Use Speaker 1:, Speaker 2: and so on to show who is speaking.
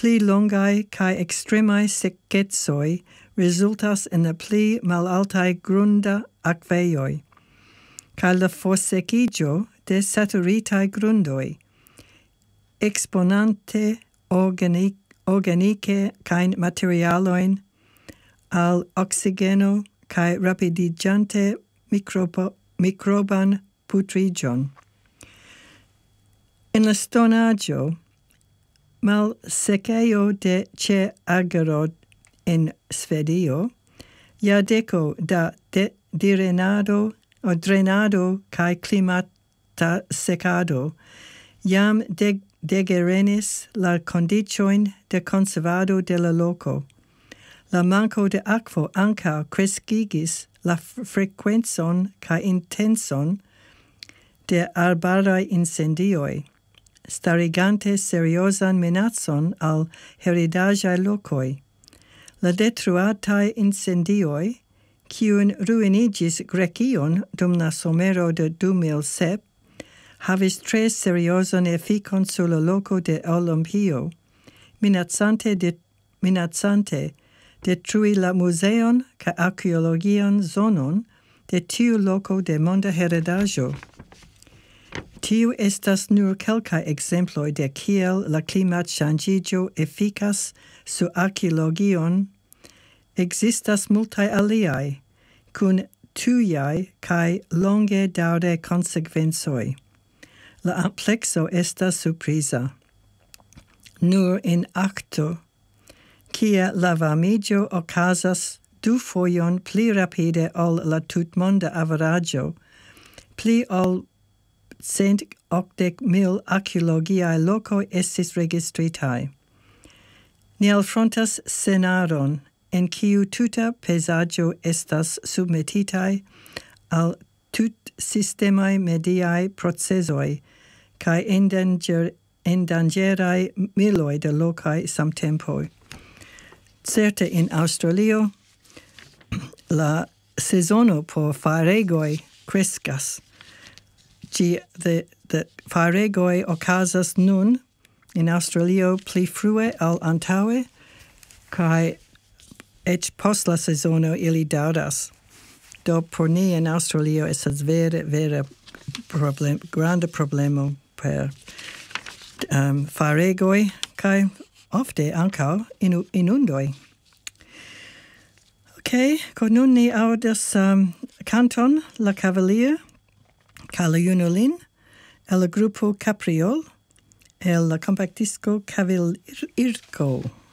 Speaker 1: pli longai kai extremai secetsoi resultas en la pli malaltai grunda aqueioi, kai la forsekigio de saturitai grundoi, exponante organike kai materialoin al oxigeno kai rapidigante microban putrigion. En la stonaggio, mal sequeo de ce agarod en Svedio, iardeco da drenado cae climata secado, iam degerenis la condicioin de conservado de la loco. La manco de aquo anca crescigis la frequenzon cae intenson de arbarae incendioi, starigante seriosan minacon al heritagiae locoi. La detruatae incendioi, quiun ruinigis Grecion dum la somero de 2007, havis tre seriosan efficon sur la loco de Olympio, minacante detrui la museon ca archeologian zonon de tiu loco de monda heredaggio. Tiu estas nur kelkaj ekzemploj de kiel la klimatŝanĝiĝo efikas sur arkeologion. Ekzistas multaj aliaj, kun tujaj kaj longe daŭre konsekvencoj. La amplekso estas surpriza. Nur en akto, kie la varmiĝo okazas du fojon pli rapide ol la tutmonda averaĝo, pli ol 180,000 archeologiae locoi estis registritai. Ni alfrontas scenaron en kiu tuta peisaggio estas submetitai al tut sistemai mediae procesoi cae endangerai miloi de locai samtempoi. Certe in Australio, la sezono por faregoi crescas. The faregoi okazas nun in Australio pli frue al antaue, kai ec post la sezono ili dauras. Do por ni in Australio estas vere granda problemo per faregoi, kai ofte ankaŭ inundoj. Okay, nun ni aŭdas canton La Cavalier ca la Junulin, el grupo Capriol, el compact disco Cavilirco.